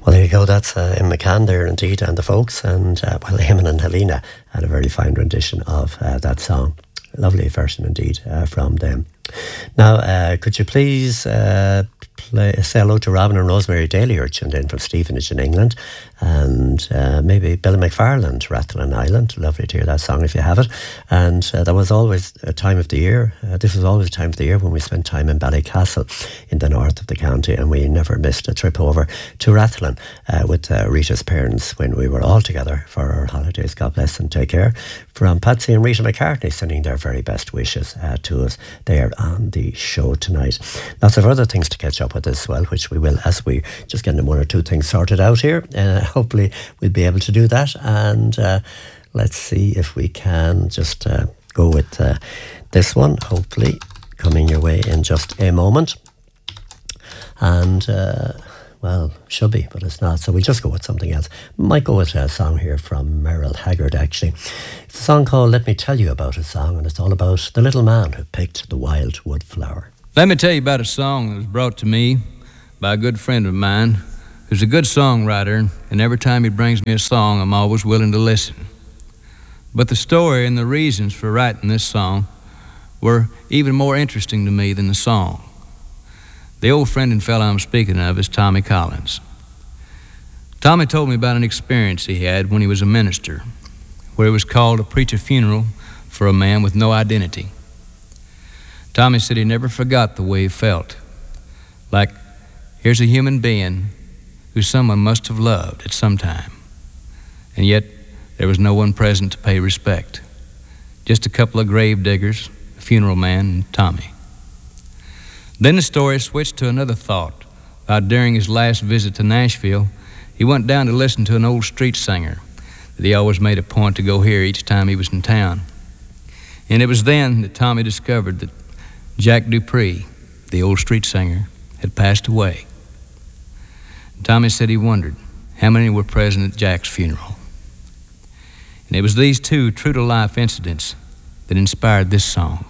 Well, there you go. That's in McCann there, indeed, and the folks. And, well, Eamon and Helena had a very fine rendition of that song. Lovely version, indeed, from them. Now, could you please say hello to Robin and Rosemary Daly Urchin in from Stevenage in England, and maybe Billy McFarland, Rathlin Island. Lovely to hear that song if you have it. And there was always a time of the year, this was always a time of the year when we spent time in Ballycastle in the north of the county, and we never missed a trip over to Rathlin with Rita's parents when we were all together for our holidays. God bless and take care. From Patsy and Rita McCartney, sending their very best wishes to us there on the show tonight. Lots of other things to catch up with as well, which we will as we just get one or two things sorted out here. Hopefully we'll be able to do that, and let's see if we can just go with this one, hopefully coming your way in just a moment. And well, should be, but it's not, so we'll just go with something else. Might go with a song here from Merrill Haggard, actually. It's a song called Let Me Tell You About a Song, and it's all about the little man who picked the wild wood flower. Let me tell you about a song that was brought to me by a good friend of mine who's a good songwriter, and every time he brings me a song, I'm always willing to listen. But the story and the reasons for writing this song were even more interesting to me than the song. The old friend and fellow I'm speaking of is Tommy Collins. Tommy told me about an experience he had when he was a minister, where he was called to preach a funeral for a man with no identity. Tommy said he never forgot the way he felt. Like, here's a human being who someone must have loved at some time, and yet there was no one present to pay respect. Just a couple of grave diggers, a funeral man, and Tommy. Then the story switched to another thought. During his last visit to Nashville, he went down to listen to an old street singer that he always made a point to go hear each time he was in town. And it was then that Tommy discovered that Jack Dupree, the old street singer, had passed away. And Tommy said he wondered how many were present at Jack's funeral. And it was these two true-to-life incidents that inspired this song.